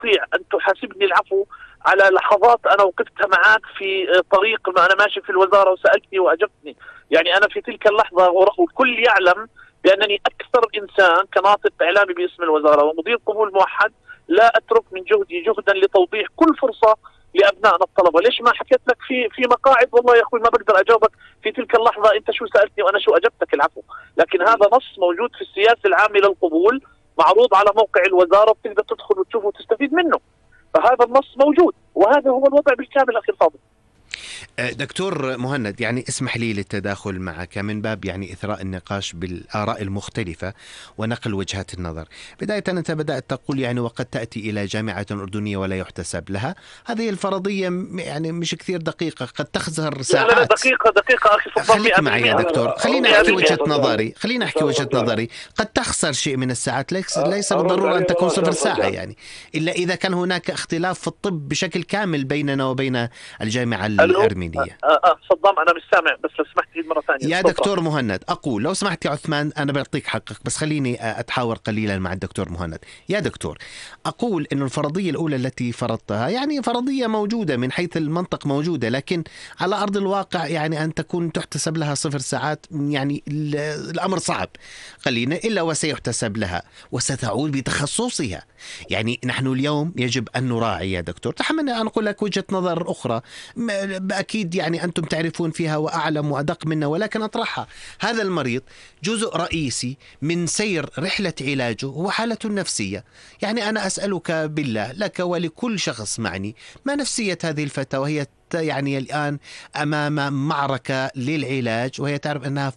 تستطيع أن تحاسبني العفو على لحظات أنا وقفتها معك في طريق ما أنا ماشي في الوزارة وسألتني وأجبتني. يعني أنا في تلك اللحظة والكل يعلم بأنني أكثر إنسان كناطق إعلامي باسم الوزارة ومدير قبول موحد لا أترك من جهدي جهدا لتوضيح كل فرصة لأبنائنا الطلبة. ليش ما حكيت لك في مقاعد؟ والله يا أخوي ما بقدر أجاوبك في تلك اللحظة أنت شو سألتني وأنا شو أجبتك، العفو. لكن هذا نص موجود في السياسة العامة للقبول، معروض على موقع الوزارة، بتقدر تدخل وتشوفه وتستفيد منه. فهذا النص موجود وهذا هو الوضع بالكامل أخي الفاضل. دكتور مهند، يعني اسمح لي للتداخل معك من باب يعني إثراء النقاش بالآراء المختلفة ونقل وجهات النظر. بداية أنت بدأت تقول يعني وقد تأتي إلى جامعة أردنية ولا يحتسب لها. هذه الفرضية يعني مش كثير دقيقة، قد تخسر ساعات. لا دقيقة أخي فضل. خليك معي يا دكتور، خلينا أحكي وجهة نظري. قد تخسر شيء من الساعات، ليس بالضرورة أن تكون 0 ساعة يعني، إلا إذا كان هناك اختلاف في الطب بشكل كامل بيننا وبين الجامعة الأرمينية. صدام أنا مش سامع، بس لو سمحت لي مرة ثانية يا دكتور مهند. أقول لو سمحت يا عثمان، أنا بعطيك حقك، بس خليني أتحاور قليلا مع الدكتور مهند. يا دكتور، أقول إنه الفرضية الأولى التي فرضتها يعني فرضية موجودة من حيث المنطق موجودة، لكن على أرض الواقع يعني أن تكون تحتسب لها 0 ساعات يعني الأمر صعب. خلينا إلا وسيحتسب لها وستعود بتخصصها. يعني نحن اليوم يجب أن نراعي يا دكتور، تحملني أن أقول لك وجهة نظر أخرى أكيد يعني أنتم تعرفون فيها وأعلم وأدق منا، ولكن أطرحها. هذا المريض جزء رئيسي من سير رحلة علاجه هو حالته النفسية. يعني أنا أسألك بالله لك ولكل شخص معني، ما نفسية هذه الفتاة وهي يعني الآن أمام معركة للعلاج، وهي تعرف أنها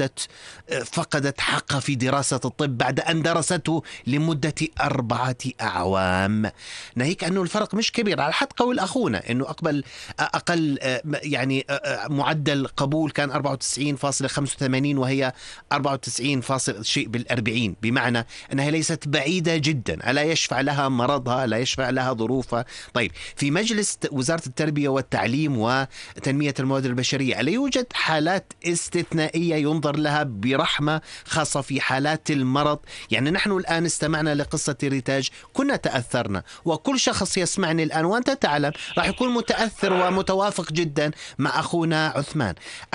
فقدت حقها في دراسة الطب بعد أن درسته لمدة 4 أعوام. ناهيك أنه الفرق مش كبير، على حد قول أخونا أنه أقل يعني معدل قبول كان 94.85 وهي 94 شيء بال40، بمعنى أنها ليست بعيدة جدا. ألا يشفع لها مرضها؟ ألا يشفع لها ظروفها؟ طيب، في مجلس وزارة التربية والتعليم وتنمية الموارد البشرية ألا يوجد حالات استثنائية ينظر لها برحمة، خاصة في حالات المرض؟ يعني نحن الآن استمعنا لقصة ريتاج، كنا تأثرنا، وكل شخص يسمعني الآن وأنت تعلم راح يكون متأثر ومتوافق جدا مع أخونا عثمان.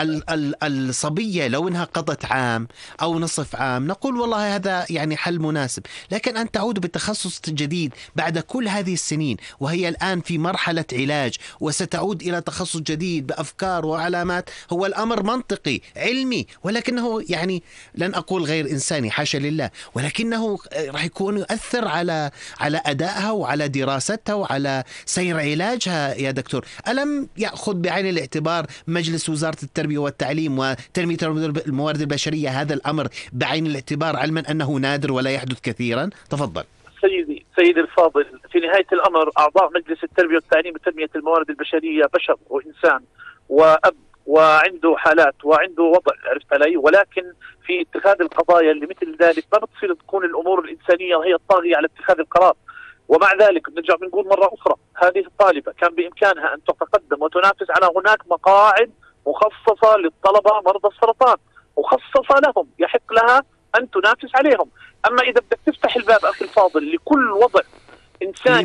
الصبية لو إنها قضت عام أو نصف عام نقول والله هذا يعني حل مناسب، لكن أن تعود بتخصص جديد بعد كل هذه السنين وهي الآن في مرحلة علاج وستعود إلى تخصص جديد بأفكار وعلامات، هو الأمر منطقي علمي، ولكنه يعني لن أقول غير إنساني حاشا لله، ولكنه راح يكون يؤثر على أدائها وعلى دراستها وعلى سير علاجها. يا دكتور، ألم يأخذ بعين الاعتبار مجلس وزارة التربية والتعليم وتنمية الموارد البشرية هذا الأمر بعين الاعتبار، علما أنه نادر ولا يحدث كثيرا؟ تفضل. سيدي الفاضل، في نهاية الأمر أعضاء مجلس التربية والتعليم وتنمية الموارد البشرية بشر وإنسان وأب وعنده حالات وعنده وضع، عرفت علي؟ ولكن في اتخاذ القضايا اللي مثل ذلك ما بتصير تكون الأمور الإنسانية هي الطاغية على اتخاذ القرار. ومع ذلك نرجع بنقول مرة أخرى، هذه الطالبة كان بإمكانها أن تتقدم وتنافس على هناك مقاعد مخصصة للطلبة مرضى السرطان، مخصصة لهم، يحق لها أن تنافس عليهم. أما إذا بدك تفتح الباب أخي الفاضل لكل وضع إنساني،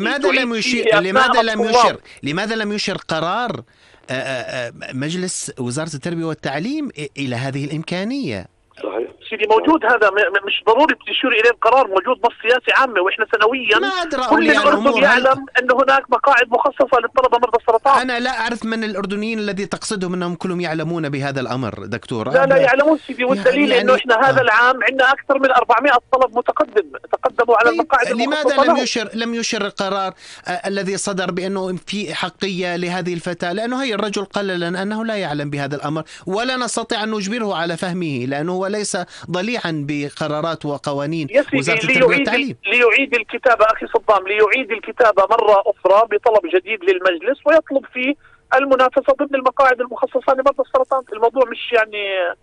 لماذا لم يشر قرار مجلس وزارة التربية والتعليم إلى هذه الإمكانية؟ صحيح سيدي، موجود هذا، مش ضروري تشير إليه القرار، موجود نص سياسي عامة، وإحنا سنويا كل الأردن يعلم أن هناك مقاعد مخصصة للطلبة مرضى السرطان. أنا لا أعرف من الأردنيين الذي تقصدهم أنهم كلهم يعلمون بهذا الأمر دكتور. لا يعلمون سيدي، والدليل يعني أنه إحنا هذا العام عندنا أكثر من 400 طلب تقدموا على المقاعد المخصصة. لماذا لم يشر القرار الذي صدر بأنه في حقية لهذه الفتاة؟ لأنه هي الرجل قال لنا أنه لا يعلم بهذا الأمر ولا نستطيع أن نجبره على فهمه، لأنه هو ليس ضليعا بقرارات وقوانين وزارة التربية والتعليم. ليعيد الكتابة أخي صدام، ليعيد الكتابة مرة أخرى بطلب جديد للمجلس ويطلب فيه المنافسة ضمن المقاعد المخصصة لمرضى السرطان. الموضوع مش يعني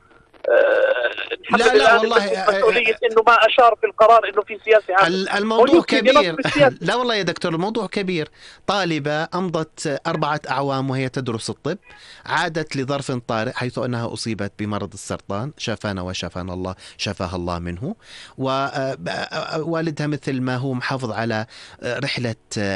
لا والله مسؤولية إنه ما أشار في القرار إنه في سياسة عامة. الموضوع كبير. لا والله يا دكتور، الموضوع كبير. طالبة أمضت 4 أعوام وهي تدرس الطب، عادت لظرف طارئ حيث أنها أصيبت بمرض السرطان، شافانا وشافانا الله، شفاها الله منه، ووالدها مثل ما هو محافظ على رحلة